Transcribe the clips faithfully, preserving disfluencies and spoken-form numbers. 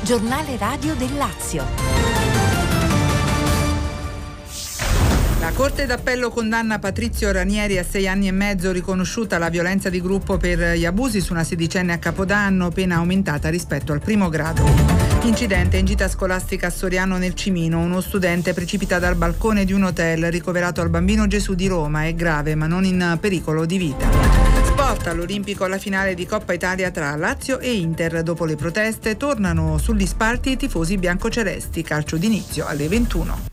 Giornale radio del Lazio. La Corte d'Appello condanna Patrizio Ranieri a sei anni e mezzo, riconosciuta la violenza di gruppo per gli abusi su una sedicenne a Capodanno, pena aumentata rispetto al primo grado. Incidente in gita scolastica a Soriano nel Cimino. Uno studente precipita dal balcone di un hotel, ricoverato al Bambino Gesù di Roma. È grave ma non in pericolo di vita. Sport, all'Olimpico alla finale di Coppa Italia tra Lazio e Inter. Dopo le proteste tornano sugli spalti i tifosi biancocelesti. Calcio d'inizio alle ventuno.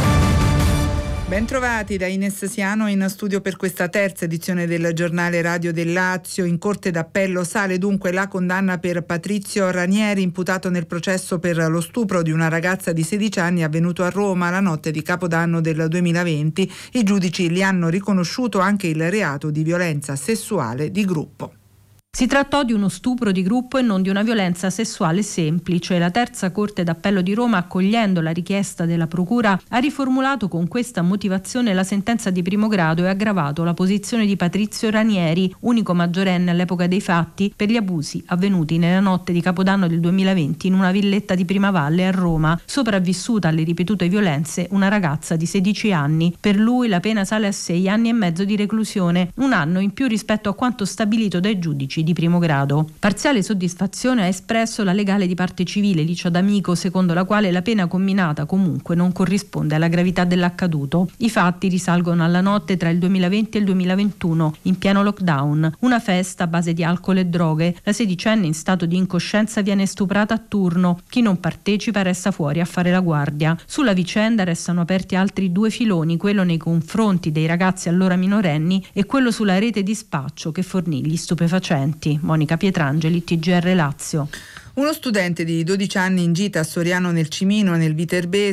Bentrovati da Ines Siano in studio per questa terza edizione del Giornale Radio del Lazio. In Corte d'Appello sale dunque la condanna per Patrizio Ranieri, imputato nel processo per lo stupro di una ragazza di sedici anni avvenuto a Roma la notte di Capodanno del duemilaventi. I giudici gli hanno riconosciuto anche il reato di violenza sessuale di gruppo. Si trattò di uno stupro di gruppo e non di una violenza sessuale semplice. La terza Corte d'Appello di Roma, accogliendo la richiesta della Procura, ha riformulato con questa motivazione la sentenza di primo grado e aggravato la posizione di Patrizio Ranieri, unico maggiorenne all'epoca dei fatti, per gli abusi avvenuti nella notte di Capodanno del duemilaventi in una villetta di Primavalle a Roma. Sopravvissuta alle ripetute violenze una ragazza di sedici anni. Per lui la pena sale a sei anni e mezzo di reclusione, un anno in più rispetto a quanto stabilito dai giudici di primo grado. Parziale soddisfazione ha espresso la legale di parte civile Licia D'Amico, secondo la quale la pena comminata comunque non corrisponde alla gravità dell'accaduto. I fatti risalgono alla notte tra il duemilaventi e il duemilaventuno, in pieno lockdown, una festa a base di alcol e droghe. La sedicenne in stato di incoscienza viene stuprata a turno, chi non partecipa resta fuori a fare la guardia. Sulla vicenda restano aperti altri due filoni, quello nei confronti dei ragazzi allora minorenni e quello sulla rete di spaccio che fornì gli stupefacenti. Monica Pietrangeli, T G R Lazio. Uno studente di dodici anni in gita a Soriano nel Cimino, nel Viterbese,